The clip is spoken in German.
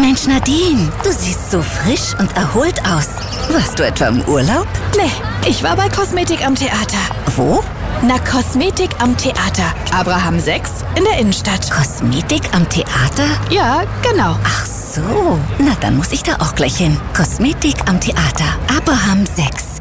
Mensch, Nadine, du siehst so frisch und erholt aus. Warst du etwa im Urlaub? Nee, ich war bei Kosmetik am Theater. Wo? Na, Kosmetik am Theater. Abraham 6 in der Innenstadt. Kosmetik am Theater? Ja, genau. Ach so, na dann muss ich da auch gleich hin. Kosmetik am Theater. Abraham 6.